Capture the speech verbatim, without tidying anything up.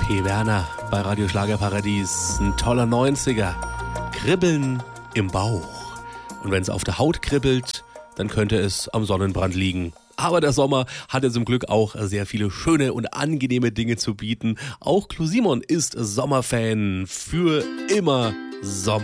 P. Werner bei Radio Schlagerparadies. Ein toller neunziger. Kribbeln im Bauch. Und wenn es auf der Haut kribbelt, dann könnte es am Sonnenbrand liegen. Aber der Sommer hatte zum Glück auch sehr viele schöne und angenehme Dinge zu bieten. Auch Clou Simon ist Sommerfan. Für immer Sommer.